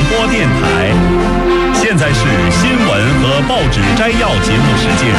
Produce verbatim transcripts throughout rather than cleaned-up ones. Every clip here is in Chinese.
播电台。现在是新闻和报纸摘要节目时间。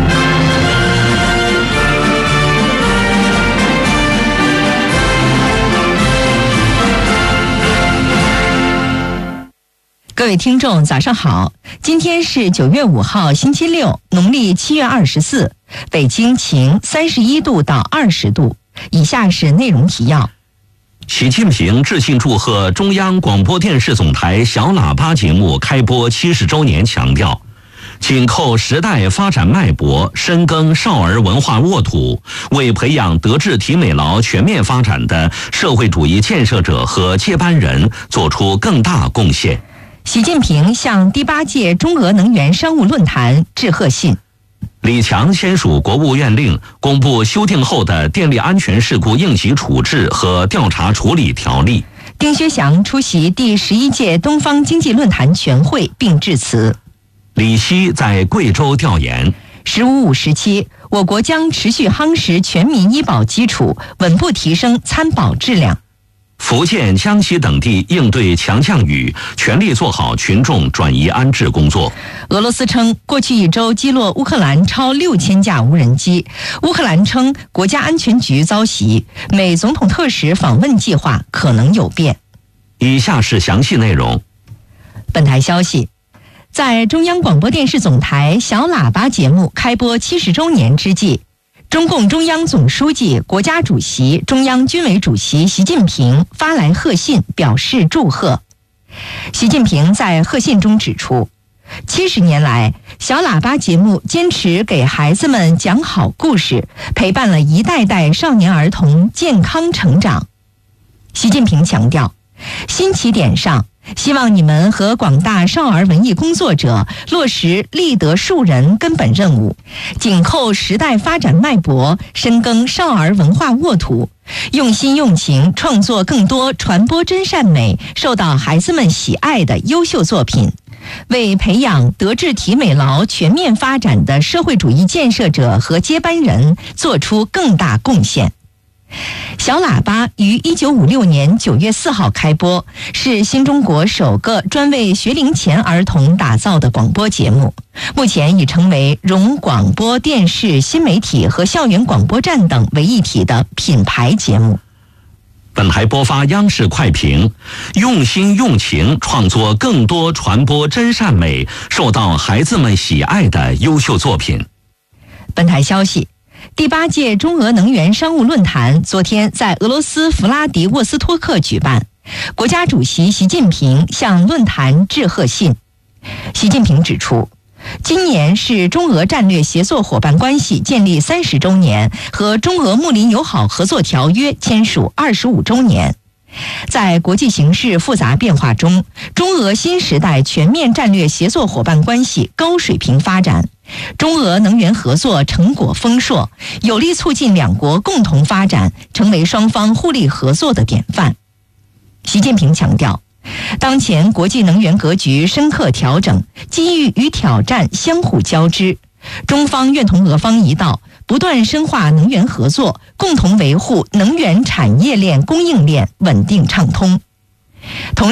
各位听众早上好，今天是九月五号星期六，农历七月二十四，北京晴，三十一度到二十度。以下是内容提要。 习近平致信祝贺中央广播电视总台小喇叭节目开播七十周年，强调紧扣时代发展脉搏，深耕少儿文化沃土，为培养德智体美劳全面发展的社会主义建设者和接班人做出更大贡献。 习近平向第八届中俄能源商务论坛致贺信。 李强签署国务院令，公布修订后的电力安全事故应急处置和调查处理条例。 丁薛祥出席第十一届东方经济论坛全会并致辞。 李希在贵州调研。 十五五时期，我国将持续夯实全民医保基础，稳步提升参保质量。 福建、江西等地应对强降雨，全力做好群众转移安置工作。 俄罗斯称，过去一周击落乌克兰超六千架无人机。乌克兰称，国家安全局遭袭，美总统特使访问计划可能有变。 以下是详细内容。 本台消息，在中央广播电视总台小喇叭节目开播七十周年之际，中共中央总书记、国家主席、中央军委主席习近平发来贺信，表示祝贺。习近平在贺信中指出，七十年来，小喇叭节目坚持给孩子们讲好故事，陪伴了一代代少年儿童健康成长。习近平强调，新起点上，希望你们和广大少儿文艺工作者落实立德树人根本任务，紧扣时代发展脉搏，深耕少儿文化沃土，用心用情创作更多传播真善美、受到孩子们喜爱的优秀作品，为培养德智体美劳全面发展的社会主义建设者和接班人做出更大贡献。小喇叭于一九五六年九月四号开播，是新中国首个专为学龄前儿童打造的广播节目，目前已成为融广播电视、新媒体和校园广播站等为一体的品牌节目。 本台播发央视快评，用心用情创作更多传播真善美、受到孩子们喜爱的优秀作品。 本台消息，第八届中俄能源商务论坛昨天在俄罗斯弗拉迪沃斯托克举办，国家主席习近平向论坛致贺信。习近平指出，今年是中俄战略协作伙伴关系建立三十周年和中俄睦邻友好合作条约签署二十五周年。在国际形势复杂变化中，中俄新时代全面战略协作伙伴关系高水平发展，中俄能源合作成果丰硕，有力促进两国共同发展，成为双方互利合作的典范。习近平强调，当前国际能源格局深刻调整，机遇与挑战相互交织，中方愿同俄方一道，不断深化能源合作，共同维护能源产业链供应链稳定畅通。同